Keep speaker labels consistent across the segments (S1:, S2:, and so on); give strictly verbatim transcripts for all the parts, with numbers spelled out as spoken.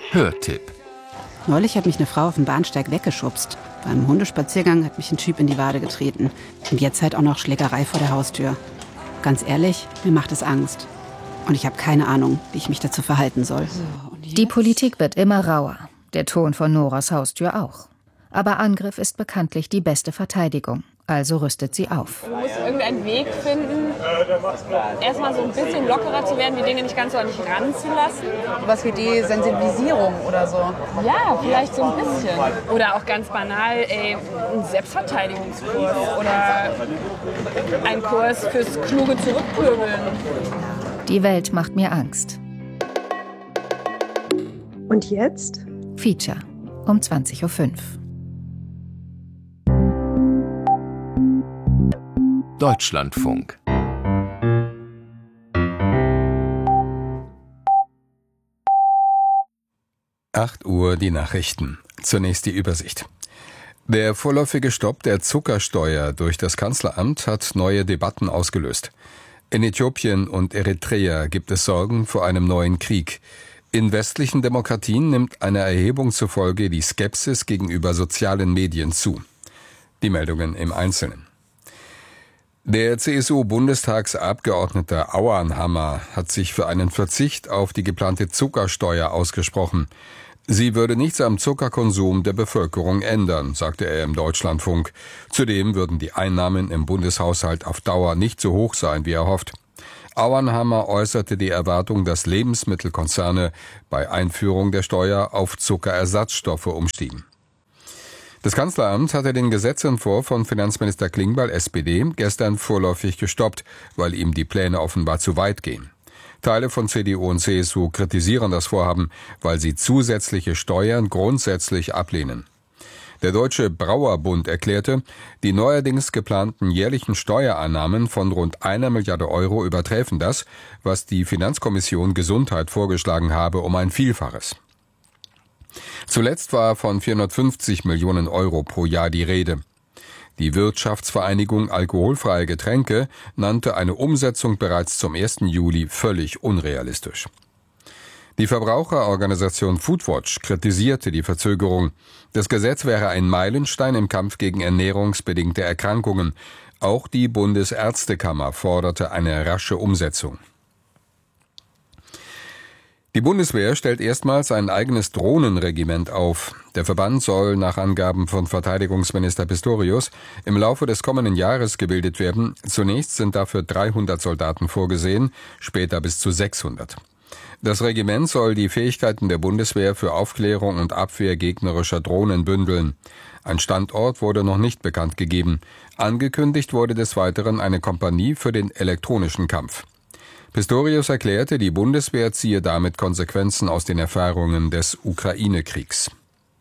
S1: Hörtipp.
S2: Neulich hat mich eine Frau auf dem Bahnsteig weggeschubst. Beim Hundespaziergang hat mich ein Typ in die Wade getreten. Und jetzt halt auch noch Schlägerei vor der Haustür. Ganz ehrlich, mir macht es Angst. Und ich habe keine Ahnung, wie ich mich dazu verhalten soll. So,
S3: die Politik wird immer rauer. Der Ton von Noras Haustür auch. Aber Angriff ist bekanntlich die beste Verteidigung. Also rüstet sie auf.
S4: Du musst irgendeinen Weg finden, erstmal so ein bisschen lockerer zu werden, die Dinge nicht ganz so an dich ranzulassen.
S5: Was wie die Sensibilisierung oder so.
S4: Ja, vielleicht so ein bisschen. Oder auch ganz banal, ey, ein Selbstverteidigungskurs oder ein Kurs fürs kluge Zurückpöbeln.
S3: Die Welt macht mir Angst.
S6: Und jetzt?
S3: Feature um zwanzig Uhr fünf.
S1: Deutschlandfunk.
S7: acht Uhr die Nachrichten. Zunächst die Übersicht. Der vorläufige Stopp der Zuckersteuer durch das Kanzleramt hat neue Debatten ausgelöst. In Äthiopien und Eritrea gibt es Sorgen vor einem neuen Krieg. In westlichen Demokratien nimmt einer Erhebung zufolge die Skepsis gegenüber sozialen Medien zu. Die Meldungen im Einzelnen. Der C S U-Bundestagsabgeordnete Auernhammer hat sich für einen Verzicht auf die geplante Zuckersteuer ausgesprochen. Sie würde nichts am Zuckerkonsum der Bevölkerung ändern, sagte er im Deutschlandfunk. Zudem würden die Einnahmen im Bundeshaushalt auf Dauer nicht so hoch sein, wie er hofft. Auernhammer äußerte die Erwartung, dass Lebensmittelkonzerne bei Einführung der Steuer auf Zuckerersatzstoffe umstiegen. Das Kanzleramt hatte den Gesetzentwurf von Finanzminister Klingbeil, S P D, gestern vorläufig gestoppt, weil ihm die Pläne offenbar zu weit gehen. Teile von C D U und C S U kritisieren das Vorhaben, weil sie zusätzliche Steuern grundsätzlich ablehnen. Der Deutsche Brauerbund erklärte, die neuerdings geplanten jährlichen Steuereinnahmen von rund einer Milliarde Euro übertreffen das, was die Finanzkommission Gesundheit vorgeschlagen habe, um ein Vielfaches. Zuletzt war von vierhundertfünfzig Millionen Euro pro Jahr die Rede. Die Wirtschaftsvereinigung Alkoholfreie Getränke nannte eine Umsetzung bereits zum ersten Juli völlig unrealistisch. Die Verbraucherorganisation Foodwatch kritisierte die Verzögerung. Das Gesetz wäre ein Meilenstein im Kampf gegen ernährungsbedingte Erkrankungen. Auch die Bundesärztekammer forderte eine rasche Umsetzung. Die Bundeswehr stellt erstmals ein eigenes Drohnenregiment auf. Der Verband soll nach Angaben von Verteidigungsminister Pistorius im Laufe des kommenden Jahres gebildet werden. Zunächst sind dafür dreihundert Soldaten vorgesehen, später bis zu sechshundert. Das Regiment soll die Fähigkeiten der Bundeswehr für Aufklärung und Abwehr gegnerischer Drohnen bündeln. Ein Standort wurde noch nicht bekannt gegeben. Angekündigt wurde des Weiteren eine Kompanie für den elektronischen Kampf. Pistorius erklärte, die Bundeswehr ziehe damit Konsequenzen aus den Erfahrungen des Ukraine-Kriegs.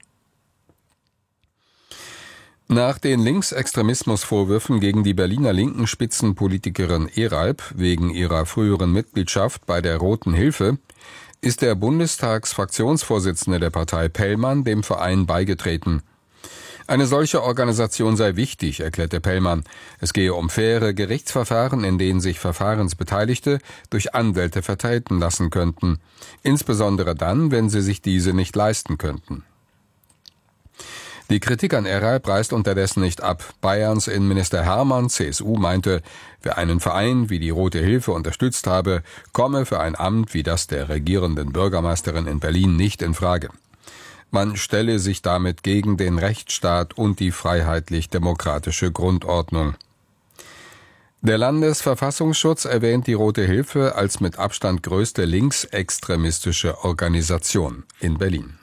S7: Nach den Linksextremismusvorwürfen gegen die Berliner linken Spitzenpolitikerin Eralb wegen ihrer früheren Mitgliedschaft bei der Roten Hilfe ist der Bundestagsfraktionsvorsitzende der Partei Pellmann dem Verein beigetreten. Eine solche Organisation sei wichtig, erklärte Pellmann. Es gehe um faire Gerichtsverfahren, in denen sich Verfahrensbeteiligte durch Anwälte vertreten lassen könnten. Insbesondere dann, wenn sie sich diese nicht leisten könnten. Die Kritik an Eralb reißt unterdessen nicht ab. Bayerns Innenminister Hermann, C S U, meinte, wer einen Verein wie die Rote Hilfe unterstützt habe, komme für ein Amt wie das der regierenden Bürgermeisterin in Berlin nicht in Frage. Man stelle sich damit gegen den Rechtsstaat und die freiheitlich-demokratische Grundordnung. Der Landesverfassungsschutz erwähnt die Rote Hilfe als mit Abstand größte linksextremistische Organisation in Berlin.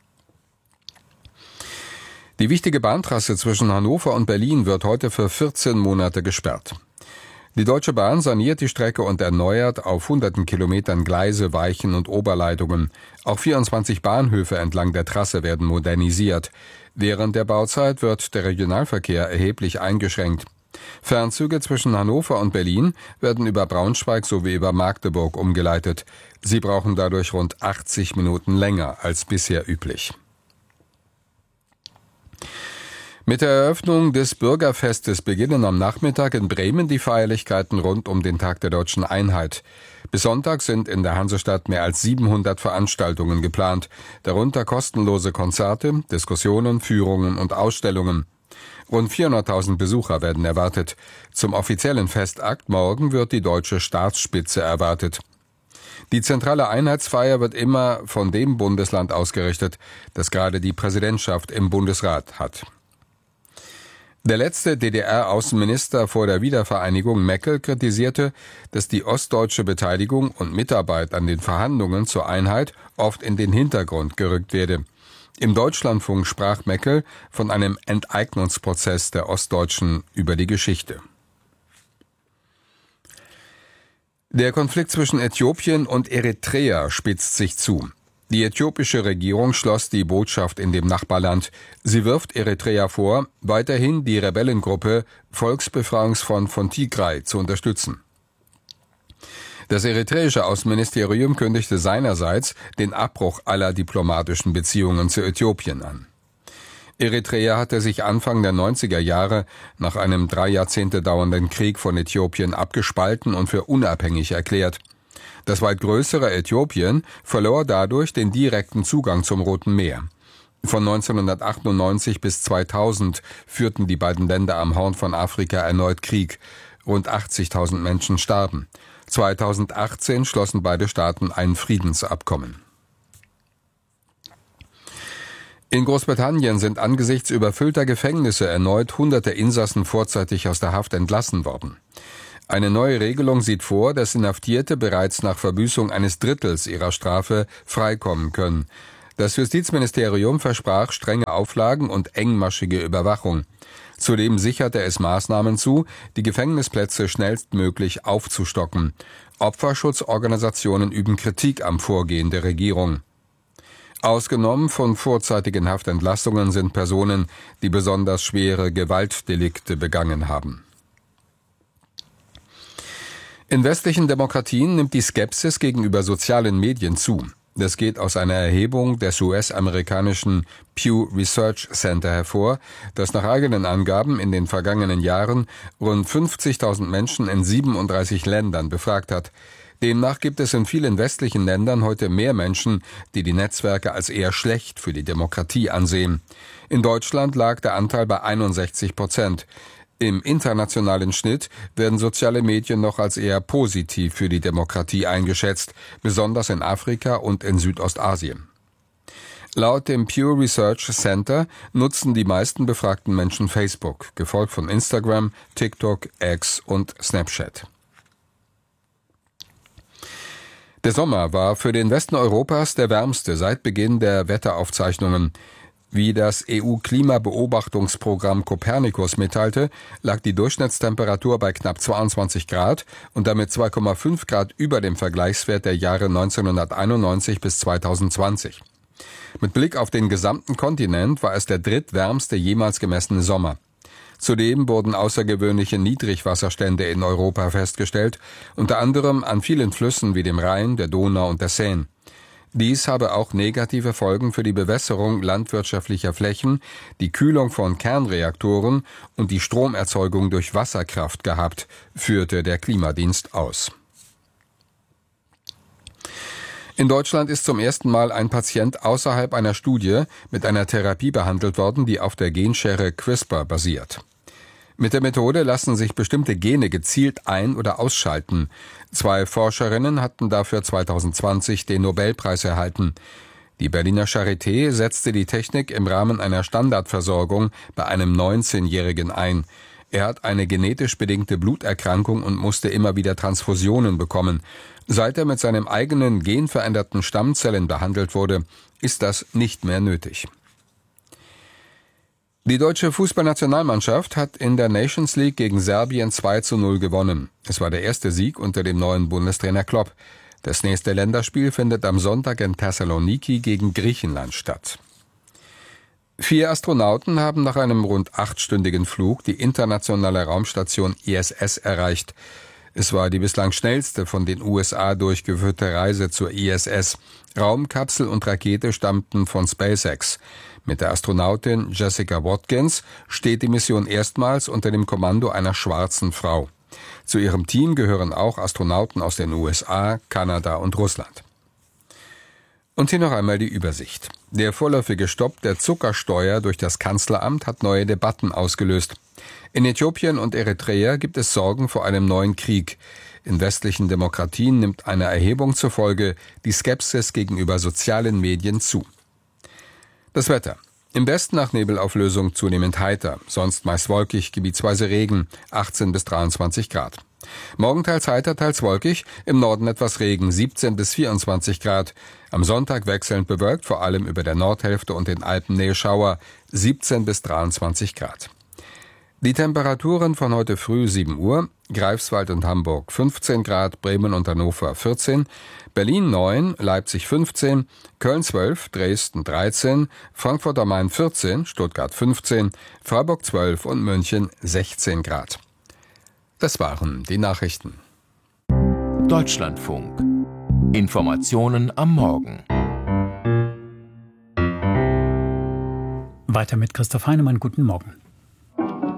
S7: Die wichtige Bahntrasse zwischen Hannover und Berlin wird heute für vierzehn Monate gesperrt. Die Deutsche Bahn saniert die Strecke und erneuert auf hunderten Kilometern Gleise, Weichen und Oberleitungen. Auch vierundzwanzig Bahnhöfe entlang der Trasse werden modernisiert. Während der Bauzeit wird der Regionalverkehr erheblich eingeschränkt. Fernzüge zwischen Hannover und Berlin werden über Braunschweig sowie über Magdeburg umgeleitet. Sie brauchen dadurch rund achtzig Minuten länger als bisher üblich. Mit der Eröffnung des Bürgerfestes beginnen am Nachmittag in Bremen die Feierlichkeiten rund um den Tag der deutschen Einheit. Bis Sonntag sind in der Hansestadt mehr als siebenhundert Veranstaltungen geplant, darunter kostenlose Konzerte, Diskussionen, Führungen und Ausstellungen. Rund vierhunderttausend Besucher werden erwartet. Zum offiziellen Festakt morgen wird die deutsche Staatsspitze erwartet. Die zentrale Einheitsfeier wird immer von dem Bundesland ausgerichtet, das gerade die Präsidentschaft im Bundesrat hat. Der letzte D D R-Außenminister vor der Wiedervereinigung, Meckel, kritisierte, dass die ostdeutsche Beteiligung und Mitarbeit an den Verhandlungen zur Einheit oft in den Hintergrund gerückt werde. Im Deutschlandfunk sprach Meckel von einem Enteignungsprozess der Ostdeutschen über die Geschichte. Der Konflikt zwischen Äthiopien und Eritrea spitzt sich zu. Die äthiopische Regierung schloss die Botschaft in dem Nachbarland. Sie wirft Eritrea vor, weiterhin die Rebellengruppe Volksbefreiungsfront von Tigray zu unterstützen. Das eritreische Außenministerium kündigte seinerseits den Abbruch aller diplomatischen Beziehungen zu Äthiopien an. Eritrea hatte sich Anfang der neunziger Jahre nach einem drei Jahrzehnte dauernden Krieg von Äthiopien abgespalten und für unabhängig erklärt. Das weit größere Äthiopien verlor dadurch den direkten Zugang zum Roten Meer. Von neunzehnhundertachtundneunzig bis zweitausend führten die beiden Länder am Horn von Afrika erneut Krieg. Rund achtzigtausend Menschen starben. zweitausendachtzehn schlossen beide Staaten ein Friedensabkommen. In Großbritannien sind angesichts überfüllter Gefängnisse erneut hunderte Insassen vorzeitig aus der Haft entlassen worden. Eine neue Regelung sieht vor, dass Inhaftierte bereits nach Verbüßung eines Drittels ihrer Strafe freikommen können. Das Justizministerium versprach strenge Auflagen und engmaschige Überwachung. Zudem sicherte es Maßnahmen zu, die Gefängnisplätze schnellstmöglich aufzustocken. Opferschutzorganisationen üben Kritik am Vorgehen der Regierung. Ausgenommen von vorzeitigen Haftentlassungen sind Personen, die besonders schwere Gewaltdelikte begangen haben. In westlichen Demokratien nimmt die Skepsis gegenüber sozialen Medien zu. Das geht aus einer Erhebung des U S-amerikanischen Pew Research Center hervor, das nach eigenen Angaben in den vergangenen Jahren rund fünfzigtausend Menschen in siebenunddreißig Ländern befragt hat. Demnach gibt es in vielen westlichen Ländern heute mehr Menschen, die die Netzwerke als eher schlecht für die Demokratie ansehen. In Deutschland lag der Anteil bei einundsechzig Prozent. Im internationalen Schnitt werden soziale Medien noch als eher positiv für die Demokratie eingeschätzt, besonders in Afrika und in Südostasien. Laut dem Pew Research Center nutzen die meisten befragten Menschen Facebook, gefolgt von Instagram, TikTok, X und Snapchat. Der Sommer war für den Westen Europas der wärmste seit Beginn der Wetteraufzeichnungen. Wie das E U-Klimabeobachtungsprogramm Copernicus mitteilte, lag die Durchschnittstemperatur bei knapp zweiundzwanzig Grad und damit zwei Komma fünf Grad über dem Vergleichswert der Jahre neunzehnhunderteinundneunzig bis zweitausendzwanzig. Mit Blick auf den gesamten Kontinent war es der drittwärmste jemals gemessene Sommer. Zudem wurden außergewöhnliche Niedrigwasserstände in Europa festgestellt, unter anderem an vielen Flüssen wie dem Rhein, der Donau und der Seine. Dies habe auch negative Folgen für die Bewässerung landwirtschaftlicher Flächen, die Kühlung von Kernreaktoren und die Stromerzeugung durch Wasserkraft gehabt, führte der Klimadienst aus. In Deutschland ist zum ersten Mal ein Patient außerhalb einer Studie mit einer Therapie behandelt worden, die auf der Genschere CRISPR basiert. Mit der Methode lassen sich bestimmte Gene gezielt ein- oder ausschalten. Zwei Forscherinnen hatten dafür zweitausendzwanzig den Nobelpreis erhalten. Die Berliner Charité setzte die Technik im Rahmen einer Standardversorgung bei einem neunzehnjährigen ein. Er hat eine genetisch bedingte Bluterkrankung und musste immer wieder Transfusionen bekommen. Seit er mit seinem eigenen genveränderten Stammzellen behandelt wurde, ist das nicht mehr nötig. Die deutsche Fußballnationalmannschaft hat in der Nations League gegen Serbien zwei zu null gewonnen. Es war der erste Sieg unter dem neuen Bundestrainer Klopp. Das nächste Länderspiel findet am Sonntag in Thessaloniki gegen Griechenland statt. Vier Astronauten haben nach einem rund achtstündigen Flug die internationale Raumstation I S S erreicht. Es war die bislang schnellste von den U S A durchgeführte Reise zur I S S. Raumkapsel und Rakete stammten von SpaceX. Mit der Astronautin Jessica Watkins steht die Mission erstmals unter dem Kommando einer schwarzen Frau. Zu ihrem Team gehören auch Astronauten aus den U S A, Kanada und Russland. Und hier noch einmal die Übersicht. Der vorläufige Stopp der Zuckersteuer durch das Kanzleramt hat neue Debatten ausgelöst. In Äthiopien und Eritrea gibt es Sorgen vor einem neuen Krieg. In westlichen Demokratien nimmt einer Erhebung zufolge die Skepsis gegenüber sozialen Medien zu. Das Wetter. Im Westen nach Nebelauflösung zunehmend heiter, sonst meist wolkig, gebietsweise Regen, achtzehn bis dreiundzwanzig Grad. Morgen teils heiter, teils wolkig, im Norden etwas Regen, siebzehn bis vierundzwanzig Grad. Am Sonntag wechselnd bewölkt, vor allem über der Nordhälfte und den Alpennähe Schauer, siebzehn bis dreiundzwanzig Grad. Die Temperaturen von heute früh sieben Uhr, Greifswald und Hamburg fünfzehn Grad, Bremen und Hannover vierzehn, Berlin neun, Leipzig fünfzehn, Köln zwölf, Dresden dreizehn, Frankfurt am Main vierzehn, Stuttgart fünfzehn, Freiburg zwölf und München sechzehn Grad. Das waren die Nachrichten.
S1: Deutschlandfunk. Informationen am Morgen.
S6: Weiter mit Christoph Heinemann. Guten Morgen.